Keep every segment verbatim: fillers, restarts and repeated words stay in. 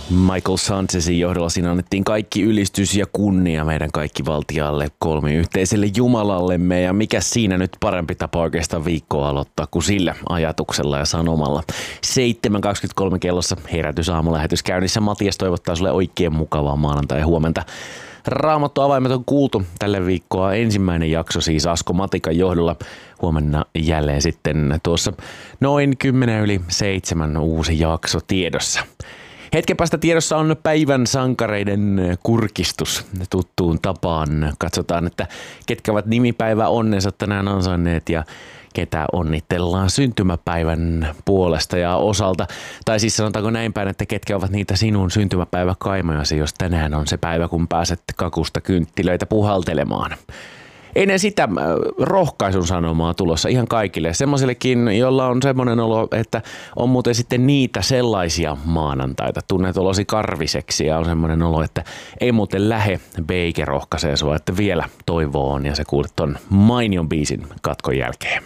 Michael Sanchezin johdolla siinä annettiin kaikki ylistys ja kunnia meidän kaikki valtialle, kolmi yhteiselle Jumalallemme. Ja mikä siinä nyt parempi tapa oikeastaan viikkoa aloittaa kuin sillä ajatuksella ja sanomalla. seitsemän kaksikymmentäkolme kellossa herätysaamulähetys käynnissä. Matias toivottaa sulle oikein mukavaa maanantai huomenta. Raamattu avaimet on kuultu tälle viikkoa. Ensimmäinen jakso siis Asko Matikan johdolla. Huomenna jälleen sitten tuossa noin kymmenen yli seitsemän uusi jakso tiedossa. Hetken päästä tiedossa on päivän sankareiden kurkistus tuttuun tapaan. Katsotaan, että ketkä ovat nimipäivä onnensa tänään ansainneet ja ketä onnitellaan syntymäpäivän puolesta ja osalta. Tai siis sanotaanko näin päin, että ketkä ovat niitä sinun syntymäpäiväkaimojasi, jos tänään on se päivä, kun pääset kakusta kynttilöitä puhaltelemaan. Ennen sitä rohkaisun sanomaa tulossa ihan kaikille. Semmoisillekin, jolla on semmoinen olo, että on muuten sitten niitä sellaisia maanantaita. Tunnet olosi karviseksi ja on semmoinen olo, että ei muuten lähe. Beike rohkaisee sua, että vielä toivo on ja se kuulet ton mainion biisin katkon jälkeen.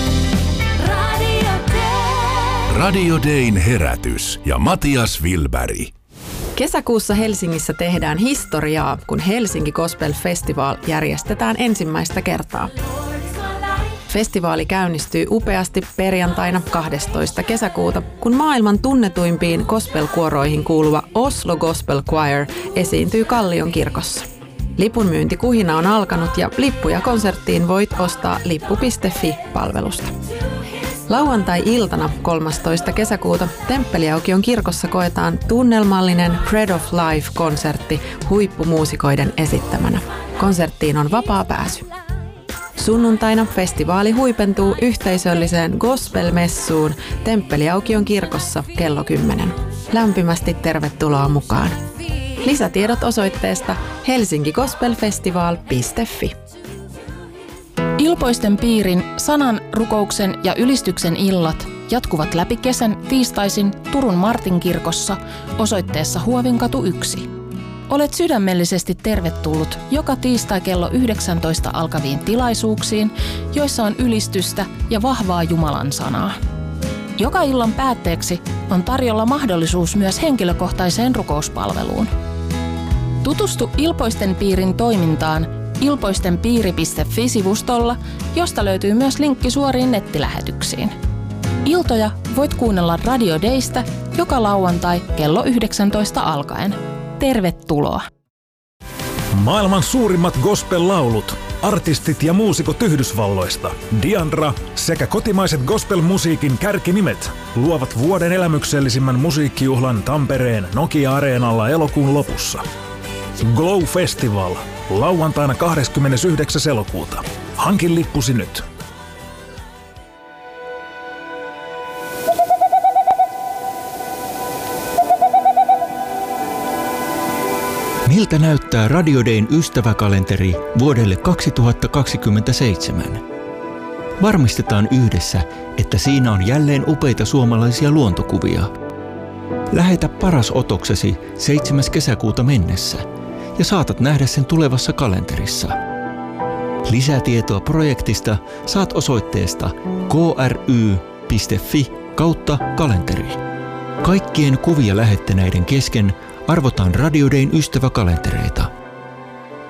Radio Day. Radio Dayn herätys ja Matias Wilberg. Kesäkuussa Helsingissä tehdään historiaa, kun Helsinki Gospel Festival järjestetään ensimmäistä kertaa. Festivaali käynnistyy upeasti perjantaina kahdestoista kesäkuuta, kun maailman tunnetuimpiin gospel-kuoroihin kuuluva Oslo Gospel Choir esiintyy Kallion kirkossa. Lipunmyyntikuhina on alkanut ja lippuja konserttiin voit ostaa lippu piste fi-palvelusta. Lauantai-iltana kolmastoista kesäkuuta Temppeliaukion kirkossa koetaan tunnelmallinen Bread of Life-konsertti huippumuusikoiden esittämänä. Konserttiin on vapaa pääsy. Sunnuntaina festivaali huipentuu yhteisölliseen gospel-messuun Temppeliaukion kirkossa kello kymmenen. Lämpimästi tervetuloa mukaan. Lisätiedot osoitteesta helsinki gospel festival piste fi. Ilpoisten piirin, sanan, rukouksen ja ylistyksen illat jatkuvat läpi kesän tiistaisin Turun Martinkirkossa osoitteessa Huovinkatu yksi. Olet sydämellisesti tervetullut joka tiistai kello yhdeksäntoista alkaviin tilaisuuksiin, joissa on ylistystä ja vahvaa Jumalan sanaa. Joka illan päätteeksi on tarjolla mahdollisuus myös henkilökohtaiseen rukouspalveluun. Tutustu Ilpoisten piirin toimintaan ilpoistenpiiri piste fi-sivustolla, josta löytyy myös linkki suoriin nettilähetyksiin. Iltoja voit kuunnella Radio Daystä joka lauantai kello yhdeksäntoista alkaen. Tervetuloa! Maailman suurimmat gospel-laulut, artistit ja muusikot Yhdysvalloista, Diandra sekä kotimaiset gospel-musiikin kärkinimet luovat vuoden elämyksellisimmän musiikkijuhlan Tampereen Nokia-areenalla elokuun lopussa. Glow Festival, lauantaina kahdeskymmenesyhdeksäs elokuuta. Hankin lippusi nyt. Miltä näyttää Radio Dayn ystäväkalenteri vuodelle kaksituhattakaksikymmentäseitsemän? Varmistetaan yhdessä, että siinä on jälleen upeita suomalaisia luontokuvia. Lähetä paras otoksesi seitsemäs kesäkuuta mennessä ja saatat nähdä sen tulevassa kalenterissa. Lisätietoa projektista saat osoitteesta kry piste fi kautta kalenteri. Kaikkien kuvia lähettäneiden kesken arvotaan Radio Dayn ystäväkalentereita.